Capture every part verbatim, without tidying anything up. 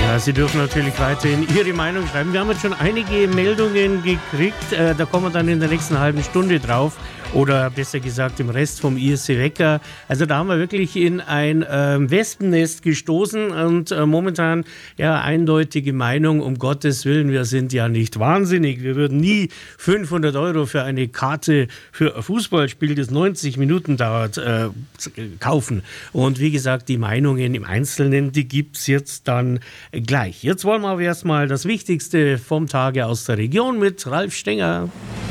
Ja, Sie dürfen natürlich weiterhin Ihre Meinung schreiben. Wir haben jetzt schon einige Meldungen gekriegt. Äh, da kommen wir dann in der nächsten halben Stunde drauf. Oder besser gesagt im Rest vom I S C Wecker. Also da haben wir wirklich in ein äh, Wespennest gestoßen und äh, momentan ja eindeutige Meinung, um Gottes Willen, wir sind ja nicht wahnsinnig. Wir würden nie fünfhundert Euro für eine Karte für ein Fußballspiel, das neunzig Minuten dauert, äh, kaufen. Und wie gesagt, die Meinungen im Einzelnen, die gibt's jetzt dann gleich. Jetzt wollen wir aber erstmal das Wichtigste vom Tage aus der Region mit Ralf Stenger.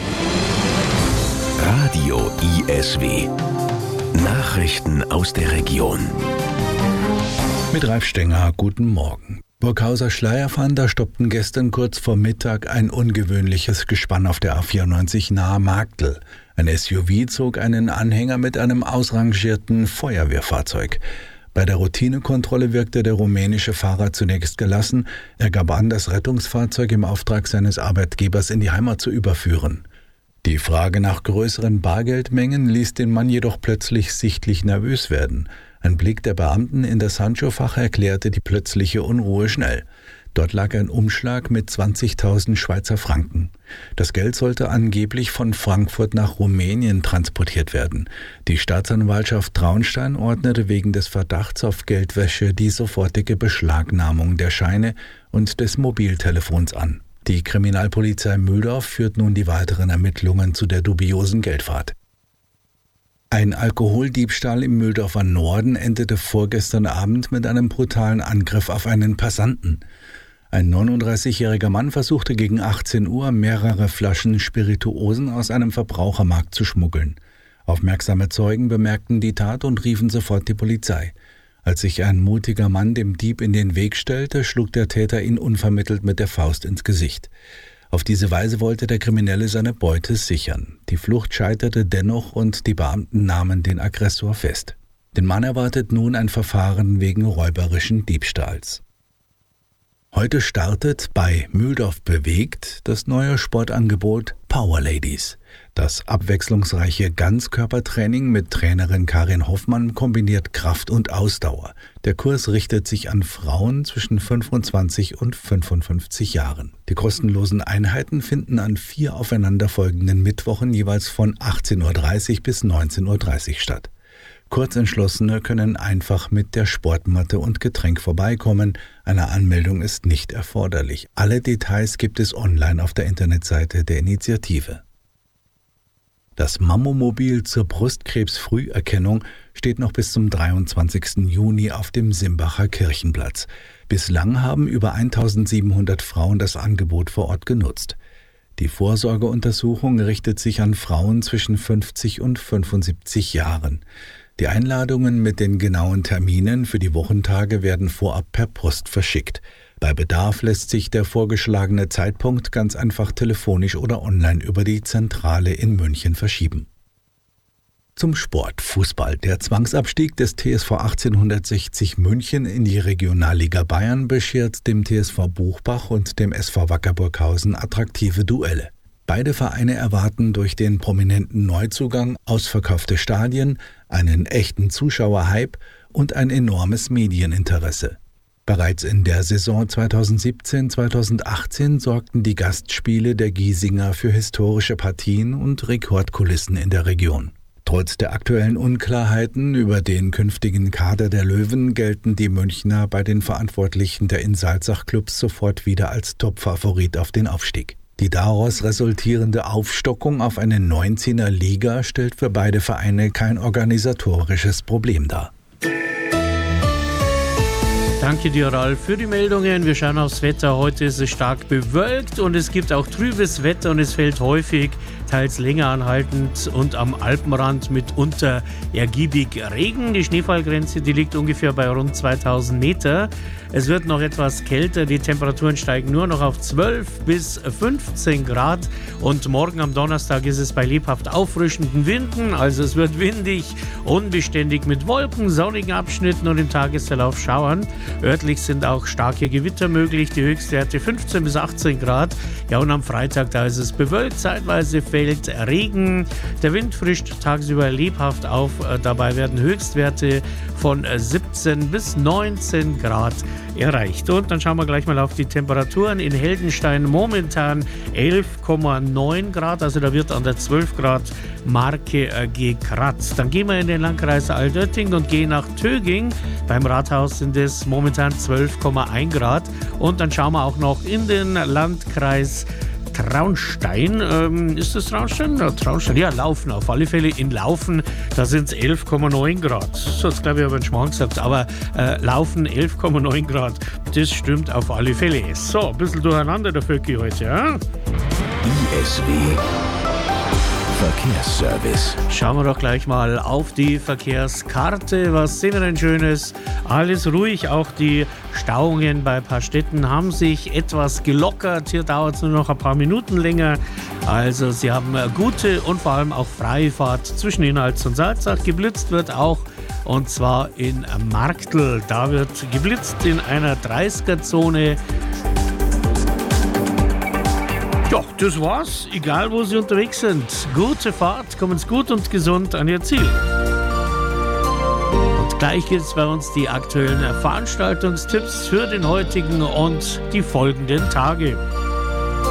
Radio I S W. Nachrichten aus der Region. Mit Ralf Stenger, guten Morgen. Burghauser Schleierfahnder stoppten gestern kurz vor Mittag ein ungewöhnliches Gespann auf der A vierundneunzig nahe Marktl. Ein S U V zog einen Anhänger mit einem ausrangierten Feuerwehrfahrzeug. Bei der Routinekontrolle wirkte der rumänische Fahrer zunächst gelassen. Er gab an, das Rettungsfahrzeug im Auftrag seines Arbeitgebers in die Heimat zu überführen. Die Frage nach größeren Bargeldmengen ließ den Mann jedoch plötzlich sichtlich nervös werden. Ein Blick der Beamten in das Handschuhfach erklärte die plötzliche Unruhe schnell. Dort lag ein Umschlag mit zwanzigtausend Schweizer Franken. Das Geld sollte angeblich von Frankfurt nach Rumänien transportiert werden. Die Staatsanwaltschaft Traunstein ordnete wegen des Verdachts auf Geldwäsche die sofortige Beschlagnahmung der Scheine und des Mobiltelefons an. Die Kriminalpolizei Mühldorf führt nun die weiteren Ermittlungen zu der dubiosen Geldfahrt. Ein Alkoholdiebstahl im Mühldorfer Norden endete vorgestern Abend mit einem brutalen Angriff auf einen Passanten. Ein neununddreißigjähriger Mann versuchte gegen achtzehn Uhr mehrere Flaschen Spirituosen aus einem Verbrauchermarkt zu schmuggeln. Aufmerksame Zeugen bemerkten die Tat und riefen sofort die Polizei. Als sich ein mutiger Mann dem Dieb in den Weg stellte, schlug der Täter ihn unvermittelt mit der Faust ins Gesicht. Auf diese Weise wollte der Kriminelle seine Beute sichern. Die Flucht scheiterte dennoch und die Beamten nahmen den Aggressor fest. Den Mann erwartet nun ein Verfahren wegen räuberischen Diebstahls. Heute startet bei Mühldorf bewegt das neue Sportangebot Power Ladies. Das abwechslungsreiche Ganzkörpertraining mit Trainerin Karin Hoffmann kombiniert Kraft und Ausdauer. Der Kurs richtet sich an Frauen zwischen fünfundzwanzig und fünfundfünfzig Jahren. Die kostenlosen Einheiten finden an vier aufeinanderfolgenden Mittwochen jeweils von achtzehn Uhr dreißig bis neunzehn Uhr dreißig statt. Kurzentschlossene können einfach mit der Sportmatte und Getränk vorbeikommen. Eine Anmeldung ist nicht erforderlich. Alle Details gibt es online auf der Internetseite der Initiative. Das Mammomobil zur Brustkrebsfrüherkennung steht noch bis zum dreiundzwanzigsten Juni auf dem Simbacher Kirchenplatz. Bislang haben über eintausendsiebenhundert Frauen das Angebot vor Ort genutzt. Die Vorsorgeuntersuchung richtet sich an Frauen zwischen fünfzig und fünfundsiebzig Jahren. Die Einladungen mit den genauen Terminen für die Wochentage werden vorab per Post verschickt. Bei Bedarf lässt sich der vorgeschlagene Zeitpunkt ganz einfach telefonisch oder online über die Zentrale in München verschieben. Zum Sport, Fußball. Der Zwangsabstieg des T S V achtzehnhundertsechzig München in die Regionalliga Bayern beschert dem T S V Buchbach und dem S V Wacker Burghausen attraktive Duelle. Beide Vereine erwarten durch den prominenten Neuzugang ausverkaufte Stadien, einen echten Zuschauerhype und ein enormes Medieninteresse. Bereits in der Saison zweitausendsiebzehn zweitausendachtzehn sorgten die Gastspiele der Giesinger für historische Partien und Rekordkulissen in der Region. Trotz der aktuellen Unklarheiten über den künftigen Kader der Löwen gelten die Münchner bei den Verantwortlichen der Insalzach-Clubs sofort wieder als Topfavorit auf den Aufstieg. Die daraus resultierende Aufstockung auf eine neunzehner Liga stellt für beide Vereine kein organisatorisches Problem dar. Danke dir, Ralf, für die Meldungen. Wir schauen aufs Wetter. Heute ist es stark bewölkt und es gibt auch trübes Wetter und es fällt häufig, teils länger anhaltend und am Alpenrand mitunter ergiebig Regen. Die Schneefallgrenze, die liegt ungefähr bei rund zweitausend Meter. Es wird noch etwas kälter, die Temperaturen steigen nur noch auf zwölf bis fünfzehn Grad und morgen am Donnerstag ist es bei lebhaft auffrischenden Winden, also es wird windig, unbeständig mit Wolken, sonnigen Abschnitten und im Tagesverlauf Schauern. Örtlich sind auch starke Gewitter möglich, die Höchstwerte fünfzehn bis achtzehn Grad. Ja, und am Freitag, da ist es bewölkt, zeitweise fällt Welt Regen. Der Wind frischt tagsüber lebhaft auf. Dabei werden Höchstwerte von siebzehn bis neunzehn Grad erreicht. Und dann schauen wir gleich mal auf die Temperaturen. In Heldenstein momentan elf Komma neun Grad, also da wird an der zwölf Grad Marke äh, gekratzt. Dann gehen wir in den Landkreis Altötting und gehen nach Töging. Beim Rathaus sind es momentan zwölf Komma eins Grad. Und dann schauen wir auch noch in den Landkreis Traunstein. Ähm, ist das Traunstein? Ja, Traunstein. Ja, Laufen auf alle Fälle. In Laufen, da sind es elf Komma neun Grad. So, jetzt glaube ich, habe ich einen Schmarrn gesagt. Aber äh, Laufen elf Komma neun Grad, das stimmt auf alle Fälle. So, ein bisschen durcheinander der Völki heute, ja? I S W Verkehrsservice. Schauen wir doch gleich mal auf die Verkehrskarte. Was sehen wir denn Schönes? Alles ruhig. Auch die Stauungen bei Paarstetten haben sich etwas gelockert. Hier dauert es nur noch ein paar Minuten länger. Also sie haben gute und vor allem auch freie Fahrt zwischen Inhals und Salzach. Geblitzt wird auch, und zwar in Marktl. Da wird geblitzt in einer dreißiger-Zone. Ja, das war's. Egal, wo Sie unterwegs sind. Gute Fahrt, kommen Sie gut und gesund an Ihr Ziel. Und gleich gibt's bei uns die aktuellen Veranstaltungstipps für den heutigen und die folgenden Tage.